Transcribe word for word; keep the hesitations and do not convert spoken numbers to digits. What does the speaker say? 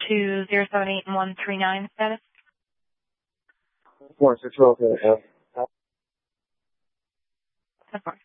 to zero seven eight one three nine status. four six zero, okay. Of course.